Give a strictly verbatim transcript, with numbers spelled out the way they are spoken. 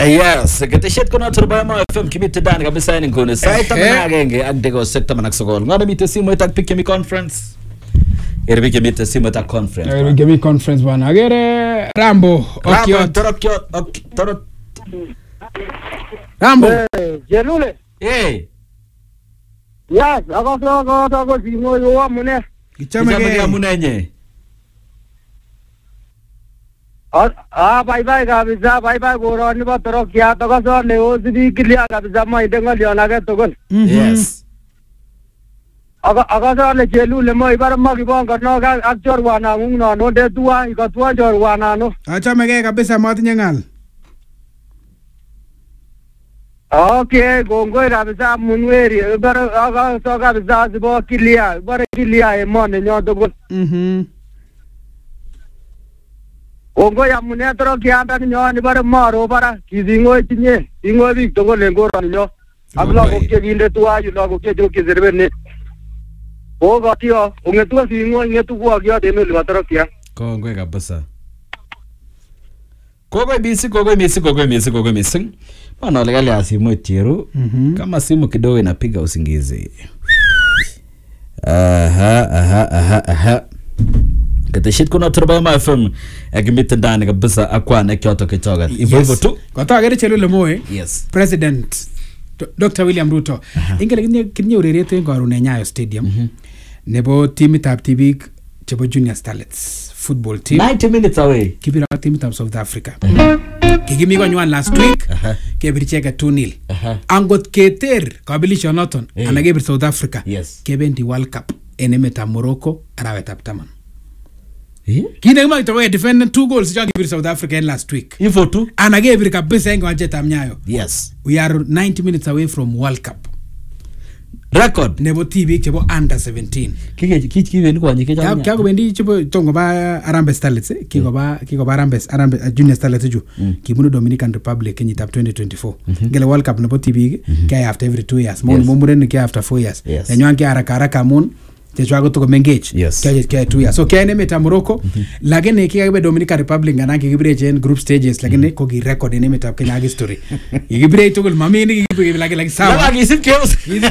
Yes, keteshet kono turba ma F M kimite dan kabisa ni ngone. Sai tamana agenge agdego sekta manak sokol. Ngada mite simu etak pikemi conference. Erbi kimite simu etak conference. Erbi kimi conference bana. Agere Rambo. Rambo torokyo torot. Rambo. Jelule. Eh. Yes, ako so ako so ako singo yo amune. Kichama ke amune nye. Ah, bye bye kabisa, bye bye goro ni ba toro kya to ka so le o sidi kliya kabisa mai denga liona ke to gon. Yes. Aga aga so le jelu le mai bar ma ki bon ka no ka akjor wana ngung no no de tuwa ka tuwa jor wana no. Achame ke kabisa matinye ngal. Okay, gongoi kabisa munweri bar aga so kabisa sibo kliya bar kliya e mon nyo to gon. Mhm. Ongo ya mune toro kianda ni nyo ni bare maro bara kizingo tinye ingo bi tongo lengo ran nyo abla ko ke ginde tuwa yu lo ko ke jo ke zerbe ne o gatio unge tu singo inge tu kwa gya de me lo toro kia ko ngwe kabisa kogo bisi kogo misi kogo misi kogo misi bana le gale asimu tiru kama simu kidogo inapiga usingizi aha aha aha aha keteshit kono turba ma F M agimite ndani kabisa akwa na kyoto kitoga hivyo hivyo tu kwa to agere chelo lemoe yes President Doctor William Ruto ingele kinye kinye urerete ngorune Nyayo Stadium mm -hmm. nebo team tab T V chebo Junior Starlets football team ninety minutes away kibira team tab South Africa mm -hmm. kigimi ko nywan last week uh -huh. kebiri cheka two nil uh -huh. angot keter kabilisho noton hey. Anakebir South Africa yes kebendi World Cup enemeta Morocco arawetab taman. Eh? Kine kama itowe defend two goals jangi bir South Africa in last week. Ifo tu. Anage bir kabisa ngo ajeta Nyayo. Yes. We are ninety minutes away from World Cup. Record nebo T V chebo under seventeen. Kike kike kiwe ni kwa nyike jamu. Kya ko bendi chebo tongo ba Harambee Starlets eh kiko ba kiko ba Harambee Harambee Junior Starlets ju. Kibunu Dominican Republic Kenya tap twenty twenty-four. Ngele World Cup nebo T V kya after every two years. Mon momure ni kya after four years. Enyo kya haraka haraka mon Techo to engage yes kaya kaya two years so kaya ne meta Morocco mm -hmm. lakini kiya Dominican Republic ngana kibibre chen group stages lakini mm -hmm. ko gi record ne meta Kenya history kibibre to gol mamini kibibre like like sawa